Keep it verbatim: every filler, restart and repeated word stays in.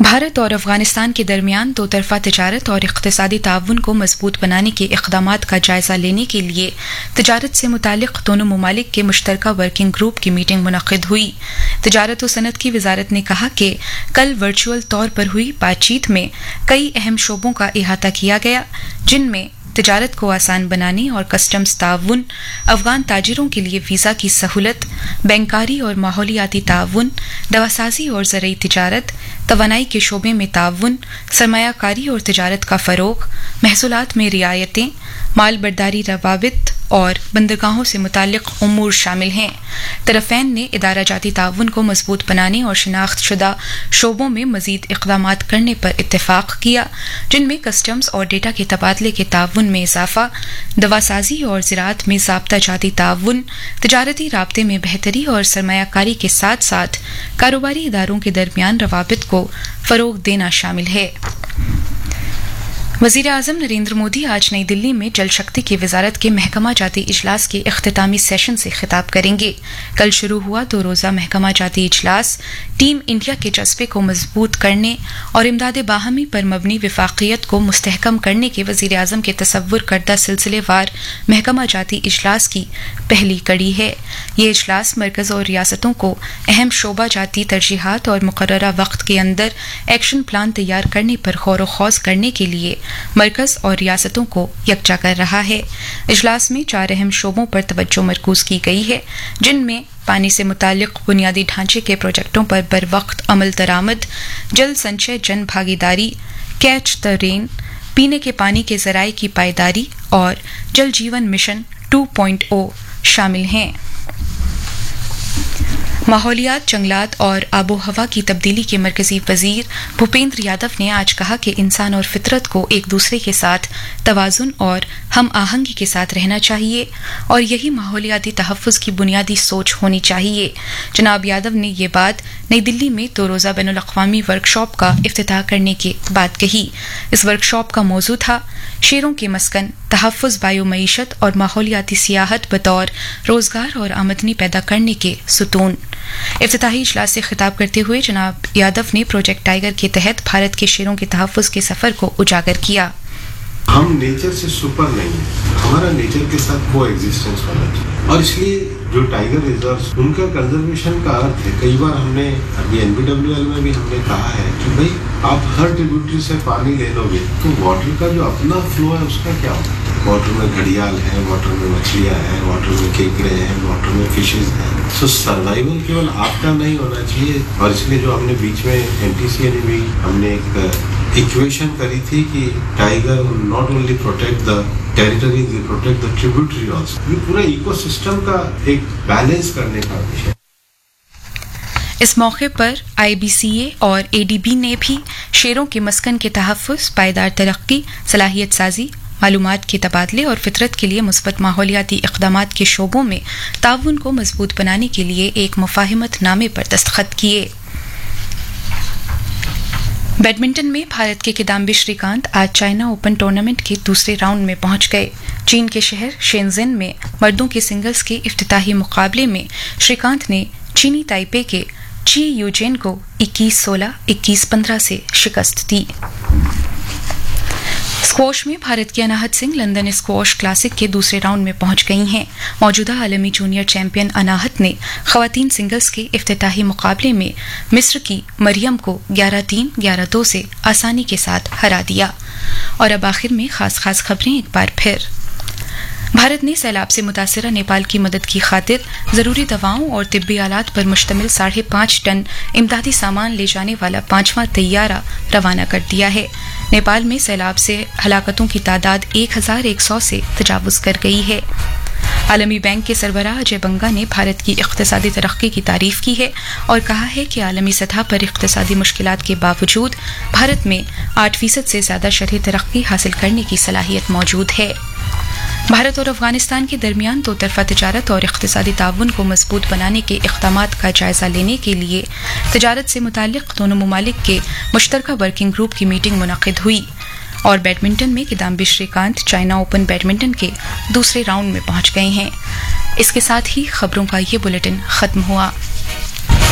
भारत और अफगानिस्तान के दरमियान दो तरफा तजारत और इक़्तिसादी ताउन को मजबूत बनाने के इक़दामात का जायजा लेने के लिए तजारत से मुतालिक दोनों ममालिक के मुश्तरका वर्किंग ग्रुप की मीटिंग मुनक़्क़िद हुई। तजारत व सनत की वजारत ने कहा कि कल वर्चुअल तौर पर हुई बातचीत में कई अहम शोबों का इहाता किया गया, जिनमें तजारत को आसान बनाने और कस्टम्स ताउन, अफगान ताजिरों के लिए वीज़ा की सहूलत, बैंकारी और माहौलियाती ताउन, दवासाजी और ज़रई तिजारत, तवानाई के शोबे में ताउन, सरमायाकारी और तिजारत का फ़रोग़, महसूलात में रियायतें, माल बर्दारी रवाबित और बंदरगाहों से मुताल्लिक़ उमूर शामिल हैं। तरफ़ैन ने इदारा जाती ताउन को मजबूत बनाने और शिनाख्त शुदा शोबों में मज़ीद इक़दामात करने पर इत्तेफ़ाक़ किया, जिनमें कस्टम्स और डेटा के तबादले के ताउन में इजाफ़ा, दवासाजी और ज़राअत में ज़ाब्ता जाती ताउन, तिजारती राब्ते में बेहतरी और सरमायाकारी के साथ साथ कारोबारी इदारों के दरमियान रवाबित को फ़रोग़ देना शामिल है। वज़ीर आज़म नरेंद्र मोदी आज नई दिल्ली में जल शक्ति की वजारत के महकमा जाती इजलास के इख्तितामी सेशन से खिताब करेंगे। कल शुरू हुआ दो रोज़ा महकमा जाती इजलास टीम इंडिया के जज्बे को मजबूत करने और इमदाद बाहमी पर मबनी विफाकियत को मुस्तहकम करने के वज़ीर आज़म के तसव्वुर करदा सिलसिलेवार महकमा जाती इजलास की पहली कड़ी है। ये इजलास मरकज़ और रियासतों को अहम शोबा जाती तरजीहात और मुकर्ररा वक्त के अंदर एक्शन प्लान तैयार करने पर गौर व खौज़ करने के लिए मरकज़ और रियासतों को यकजा कर रहा है। इजलास में चार अहम शोबों पर तवज्जो मरकूज की गई है, जिनमें पानी से मुताल्लिक़ बुनियादी ढांचे के प्रोजेक्टों पर बर वक्त अमल दरामद, जल संचय जन भागीदारी, कैच द रेन, पीने के पानी के ज़राए की पायदारी और जल जीवन मिशन टू पॉइंट ओ शामिल हैं। माहौलियात, जंगलात और आबो हवा की तब्दीली के मरकजी वजीर भूपेंद्र यादव ने आज कहा कि इंसान और फितरत को एक दूसरे के साथ तवाजुन और हम आहंगी के साथ रहना चाहिए और यही माहौलियाती तहफ़्फ़ुज़ की बुनियादी सोच होनी चाहिए। जनाब यादव ने ये बात नई दिल्ली में दो रोज़ा बैनुल-अक़वामी वर्कशॉप का इफ्तिताह करने के बाद कही। इस वर्कशॉप का मौजू था शेरों के मस्कन, तहफ़्फ़ुज़, बायो मईशत और माहौलियाती सियाहत बतौर रोज़गार और आमदनी पैदा करने के सुतून। इफ्तिताही इजलास से खिताब करते हुए जनाब यादव ने प्रोजेक्ट टाइगर के तहत भारत के शेरों के तहफ़्फ़ुज़ के सफ़र को उजागर किया। हम नेचर से सुपर नहीं है, हमारा नेचर के साथ को एग्जिस्टेंस होना चाहिए और इसलिए जो टाइगर रिजर्व्स उनका कंजर्वेशन का अर्थ है। कई बार हमने अभी एन बी डब्ल्यू एल में भी हमने कहा है कि भाई आप हर ट्रिब्यूटरी से पानी ले लोगे तो वाटर का जो अपना फ्लो है उसका क्या होगा। वाटर में घड़ियाल है, वाटर में मछलियाँ हैं, वाटर में केकड़े हैं, वाटर में फिशेज हैं। सो सर्वाइवल केवल आपका नहीं होना चाहिए और इसलिए जो हमने बीच में एन टी सी ए ने भी हमने एक इक्वेशन करी थी कि tiger not only protect the territory, they protect the tributary also. ये पूरा इकोसिस्टम का एक बैलेंस करने का विषय। इस मौके पर आई बी सी ए और ए डी बी ने भी शेरों के मस्कन के तहफ़्फ़ुज़, पायदार तरक्की, सलाहियत साजी, मालूमात के तबादले और फितरत के लिए मुस्बत माहौलियाती इक़दामात के शोबों में ताउन को मजबूत बनाने के लिए एक मुफ़ाहिमत नामे पर दस्तखत किए। बैडमिंटन में भारत के किदाम्बी श्रीकांत आज चाइना ओपन टूर्नामेंट के दूसरे राउंड में पहुंच गए। चीन के शहर शेनज़ेन में मर्दों के सिंगल्स के इफ्तिताही मुकाबले में श्रीकांत ने चीनी ताइपे के ची यूजेन को इक्कीस सोलह, इक्कीस पंद्रह से शिकस्त दी। स्क्वॉश में भारत की अनाहत सिंह लंदन स्क्वॉश क्लासिक के दूसरे राउंड में पहुंच गई हैं। मौजूदा आलमी जूनियर चैंपियन अनाहत ने खवातीन सिंगल्स के इफ्तिताही मुकाबले में मिस्र की मरियम को ग्यारह तीन, ग्यारह दो से आसानी के साथ हरा दिया। और अब आखिर में खास खास खबरें एक बार फिर। भारत ने सैलाब से मुतासरा नेपाल की मदद की खातिर जरूरी दवाओं और तिब्बी आलात पर मुश्तमिल साढ़े पाँच टन इमदादी सामान ले जाने वाला पांचवां तैयारा रवाना कर दिया है। नेपाल में सैलाब से हलाकतों की तादाद एक हजार एक सौ से तजावुज़ कर गई है। आलमी बैंक के सरबराह अजय बंगा ने भारत की इक़्तिसादी तरक्की की तारीफ की है और कहा है कि आलमी सतह पर इक़्तिसादी मुश्किलात के बावजूद भारत में आठ फीसद से ज्यादा शरही तरक्की हासिल करने की सलाहियत मौजूद है। भारत और अफगानिस्तान के दरमियान दो तरफा तजारत और इक़्तिसादी ताउन को मजबूत बनाने के इक़दामात का जायजा लेने के लिए तजारत से मुताल्लिक़ दोनों ममालिक के मुश्तरका वर्किंग ग्रुप की मीटिंग मुनक़्क़िद हुई। और बैडमिंटन में Kidambi Shrikant China open badminton के दूसरे राउंड में पहुंच गए हैं। इसके साथ ही खबरों का ये बुलेटिन खत्म हुआ।